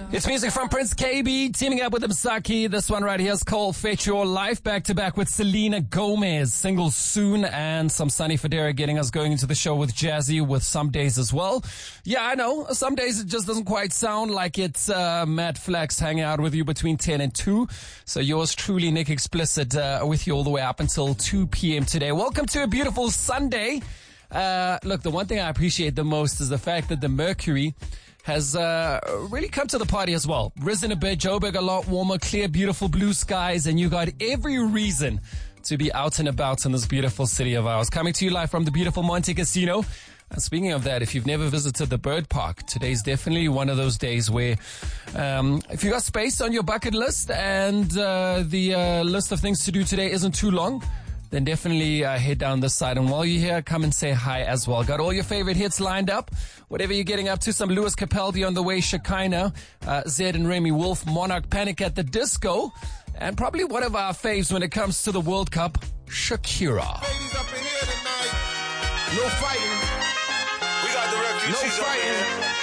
It's music from Prince KB teaming up with Msaki. This one right here is called Fetch Your Life, back to back with Selena Gomez. Single soon, and some Sunny Federa getting us going into the show with Jazzy with Some Days as well. Yeah, I know. Some days it just doesn't quite sound like it's Matt Flex hanging out with you between 10 and 2. So yours truly, Nick Explicit, with you all the way up until 2 p.m. today. Welcome to a beautiful Sunday. Look, the one thing I appreciate the most is the fact that the Mercury has really come to the party as well. Risen a bit, Joburg a lot warmer, clear, beautiful blue skies, and you got every reason to be out and about in this beautiful city of ours. Coming to you live from the beautiful Monte Casino. And speaking of that, if you've never visited the Bird Park, today's definitely one of those days where if you got space on your bucket list and the list of things to do today isn't too long, then definitely head down this side. And while you're here, come and say hi as well. Got all your favorite hits lined up. Whatever you're getting up to, some Lewis Capaldi on the way, Shekinah, Zed and Remy Wolf, Monarch, Panic at the Disco, and probably one of our faves when it comes to the World Cup, Shakira. Ladies up in here tonight. No fighting. We got the refugees. No fighting.